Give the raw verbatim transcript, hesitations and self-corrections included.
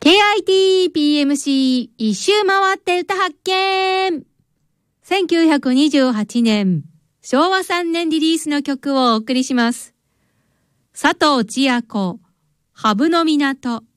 ケーアイティーピーエムシー 一周回って歌発見。せんきゅうひゃくにじゅうはちねん、しょうわさんねんリリースの曲をお送りします。佐藤千夜子、ハブの港。